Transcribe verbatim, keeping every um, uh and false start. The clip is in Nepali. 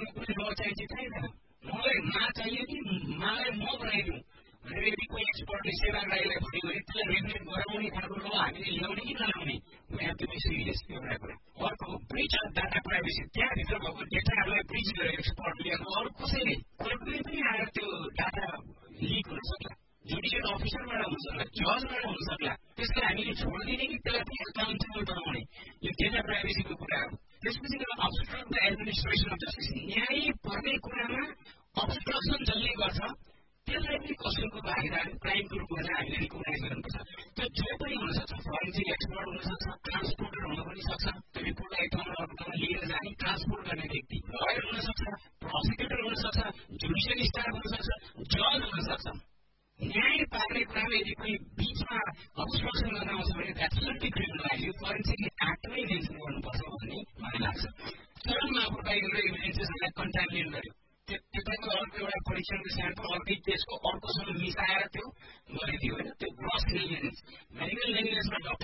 गर्नु कुनै ल चाहिन्छ चाहिँदैन मलाई मा चाहियो कि मालाई म बनाइदिउँ भनेर यदि कोही एक्सपर्टले सेवाग राईलाई भन्यो भने त्यसलाई रेगुलेट गराउने खालको ल हामीले ल्याउने कि नल्याउने we have to be serious एउटा कुरा अर्को ब्रिच अफ डाटा प्राइभेसी त्यहाँभित्र भएको डेटाहरूलाई ब्रिच गरेर एक्सपर्टले अरू कसैले कुनै पनि आएर त्यो डाटा लिक हुन सक्ला जुडिसियल अफिसरबाट हुन सक्ला जजबाट हुन सक्ला त्यसलाई हामीले छोडिदिने कि त्यसलाई पनि एकाउन्टेबल बनाउने यो डेटा प्राइभेसीको कुरा हो त्यसपछि abstract the administration of justice न्याय पर्ने कुरामा अब्स्ट्रक्सन जसले गर्छ त्यसलाई पनि कसैको भागीदार क्राइमको रूपमा चाहिँ हामीले रिकगनाइज गर्नुपर्छ त्यो जो पनि हुनसक्छ फरेन्सिक एक्सपर्ट हुनसक्छ ट्रान्सपोर्टर हुन पनि सक्छ त्यो रिपोर्टलाई ठाउँमा अर्को ठाउँमा लिएर जाने ट्रान्सपोर्ट गर्ने व्यक्ति लयर हुनसक्छ प्रोसिक्युटर हुनसक्छ जुडिसियल स्टाफ हुनसक्छ जज हुनसक्छ न्याय पार्ने कुरामा यदि कोही बिचमा अब्स्ट्रक्सन गर्न आउँछ भने द्याट सुड बी क्रिमिनलाइज यो फरेन्सिक एक्टमै मेन्सन गर्नुपर्छ भन्ने मलाई लाग्छ चरणमा अब बाहिर एभिडेन्सेसहरूलाई कन्टामिनेट गर्यो त्यसको अर्को एउटा परीक्षणको स्याम्पल अर्कै केसको अर्कोसँग मिसाएर त्यो गरिदियो होइन त्यो ग्रस नेग्लिजेन्स मेडिकल नेग्लिजेन्समा